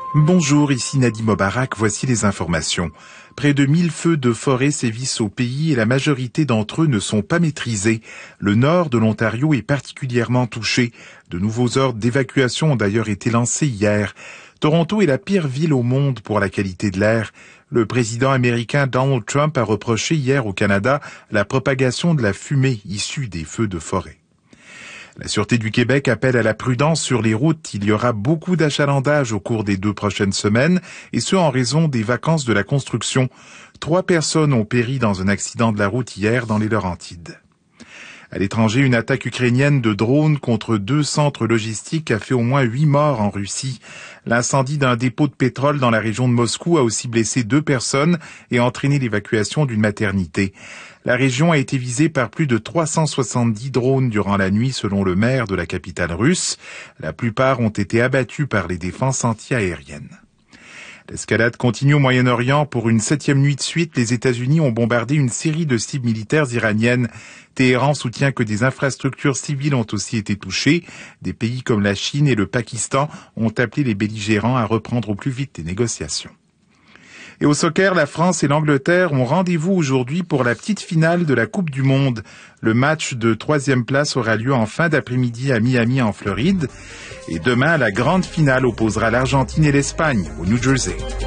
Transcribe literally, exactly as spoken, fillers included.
Bonjour, ici Nadi Mobarak, voici les informations. Près de mille feux de forêt sévissent au pays et la majorité d'entre eux ne sont pas maîtrisés. Le nord de l'Ontario est particulièrement touché. De nouveaux ordres d'évacuation ont d'ailleurs été lancés hier. Toronto est la pire ville au monde pour la qualité de l'air. Le président américain Donald Trump a reproché hier au Canada la propagation de la fumée issue des feux de forêt. La Sûreté du Québec appelle à la prudence sur les routes. Il y aura beaucoup d'achalandage au cours des deux prochaines semaines, et ce en raison des vacances de la construction. Trois personnes ont péri dans un accident de la route hier dans les Laurentides. À l'étranger, une attaque ukrainienne de drones contre deux centres logistiques a fait au moins huit morts en Russie. L'incendie d'un dépôt de pétrole dans la région de Moscou a aussi blessé deux personnes et entraîné l'évacuation d'une maternité. La région a été visée par plus de trois cent soixante-dix drones durant la nuit selon le maire de la capitale russe. La plupart ont été abattus par les défenses anti-aériennes. L'escalade continue au Moyen-Orient. Pour une septième nuit de suite, les États-Unis ont bombardé une série de cibles militaires iraniennes. Téhéran soutient que des infrastructures civiles ont aussi été touchées. Des pays comme la Chine et le Pakistan ont appelé les belligérants à reprendre au plus vite les négociations. Et au soccer, la France et l'Angleterre ont rendez-vous aujourd'hui pour la petite finale de la Coupe du Monde. Le match de troisième place aura lieu en fin d'après-midi à Miami en Floride. Et demain, la grande finale opposera l'Argentine et l'Espagne au New Jersey.